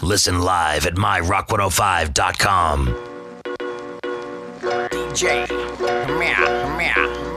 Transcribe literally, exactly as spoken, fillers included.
Listen live at my rock one oh five dot com. D J, meow, meow.